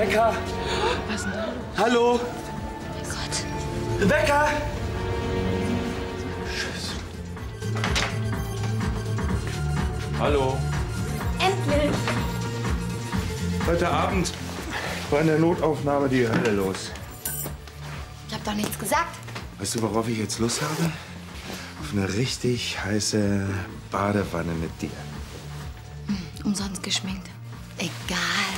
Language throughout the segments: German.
Rebecca! Was ist denn da? Hallo! Mein Gott. Rebecca! Hallo. Endlich! Heute Abend war in der Notaufnahme die Hölle los. Ich hab doch nichts gesagt. Weißt du, worauf ich jetzt Lust habe? Auf eine richtig heiße Badewanne mit dir. Umsonst geschminkt. Egal.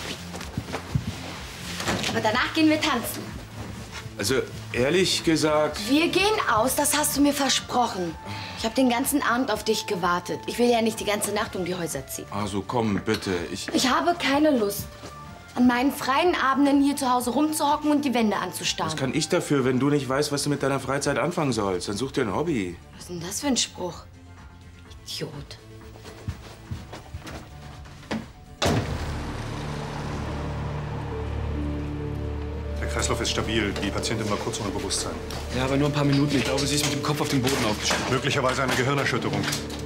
Aber danach gehen wir tanzen. Also, ehrlich gesagt... Wir gehen aus, das hast du mir versprochen. Ich habe den ganzen Abend auf dich gewartet. Ich will ja nicht die ganze Nacht um die Häuser ziehen. Also, komm, bitte. Ich habe keine Lust, an meinen freien Abenden hier zu Hause rumzuhocken und die Wände anzustarren. Was kann ich dafür, wenn du nicht weißt, was du mit deiner Freizeit anfangen sollst? Dann such dir ein Hobby. Was ist denn das für ein Spruch? Idiot. Der Kreislauf ist stabil. Die Patientin war kurz ohne Bewusstsein. Ja, aber nur ein paar Minuten. Ich glaube, sie ist mit dem Kopf auf den Boden aufgestanden. Möglicherweise eine Gehirnerschütterung.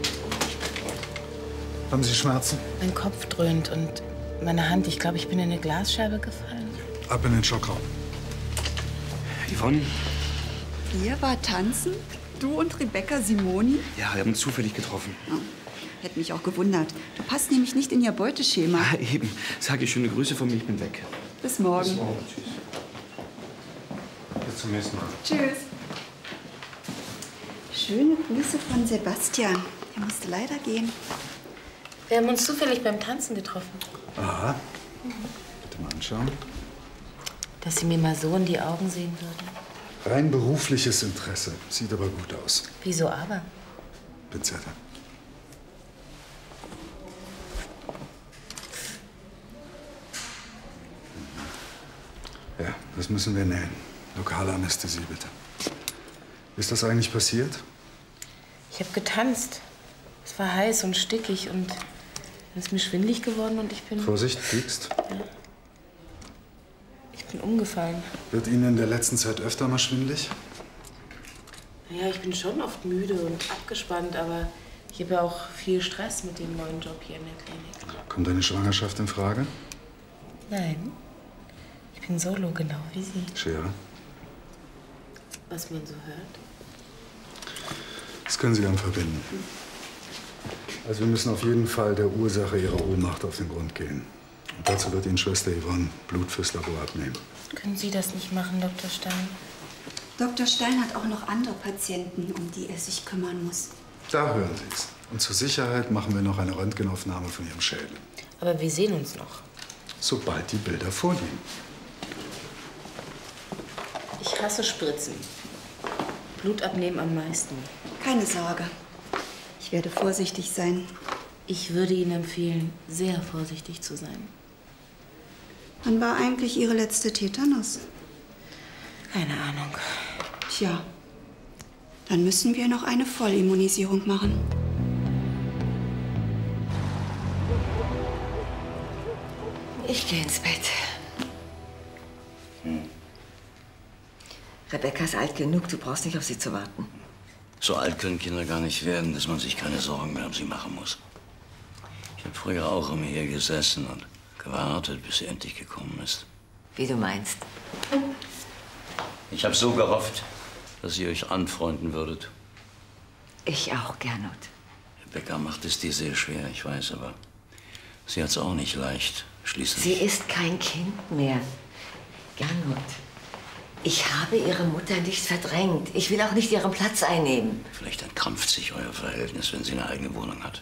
Haben Sie Schmerzen? Mein Kopf dröhnt und meine Hand. Ich glaube, ich bin in eine Glasscheibe gefallen. Ab in den Schockraum. Yvonne? Ihr war tanzen? Du und Rebecca Simoni? Ja, wir haben uns zufällig getroffen. Oh, hätte mich auch gewundert. Du passt nämlich nicht in ihr Beuteschema. Ja, eben. Sag ihr schöne Grüße von mir, ich bin weg. Bis morgen. Bis morgen. Tschüss. Bis zum nächsten Mal. Tschüss. Schöne Grüße von Sebastian. Er musste leider gehen. Wir haben uns zufällig beim Tanzen getroffen. Aha. Bitte mal anschauen. Dass Sie mir mal so in die Augen sehen würden. Rein berufliches Interesse. Sieht aber gut aus. Wieso aber? Pinzette. Ja, das müssen wir nähen. Lokale Anästhesie, bitte. Ist das eigentlich passiert? Ich habe getanzt. Es war heiß und stickig und dann ist mir schwindelig geworden und ich bin... Vorsicht, piekst. Ja. Ich bin umgefallen. Wird Ihnen in der letzten Zeit öfter mal schwindelig? Ja, ich bin schon oft müde und abgespannt, aber ich habe ja auch viel Stress mit dem neuen Job hier in der Klinik. Kommt eine Schwangerschaft in Frage? Nein. Ich bin solo, genau wie Sie. Schere. Was man so hört. Das können Sie dann verbinden. Also wir müssen auf jeden Fall der Ursache Ihrer Ohnmacht auf den Grund gehen. Und dazu wird Ihnen Schwester Yvonne Blut fürs Labor abnehmen. Können Sie das nicht machen, Dr. Stein? Dr. Stein hat auch noch andere Patienten, um die er sich kümmern muss. Da hören Sie es. Und zur Sicherheit machen wir noch eine Röntgenaufnahme von Ihrem Schädel. Aber wir sehen uns noch. Sobald die Bilder vorliegen. Ich hasse Spritzen. Blut abnehmen am meisten. Keine Sorge. Ich werde vorsichtig sein. Ich würde Ihnen empfehlen, sehr vorsichtig zu sein. Wann war eigentlich Ihre letzte Tetanus? Keine Ahnung. Tja, dann müssen wir noch eine Vollimmunisierung machen. Ich gehe ins Bett. Rebecca ist alt genug, du brauchst nicht auf sie zu warten. So alt können Kinder gar nicht werden, dass man sich keine Sorgen mehr um sie machen muss. Ich habe früher auch immer hier gesessen und gewartet, bis sie endlich gekommen ist. Wie du meinst. Ich habe so gehofft, dass ihr euch anfreunden würdet. Ich auch, Gernot. Rebecca macht es dir sehr schwer, ich weiß, aber sie hat es auch nicht leicht. Schließlich. Sie ist kein Kind mehr. Gernot, ich habe ihre Mutter nicht verdrängt. Ich will auch nicht ihren Platz einnehmen. Vielleicht entkrampft sich euer Verhältnis, wenn sie eine eigene Wohnung hat.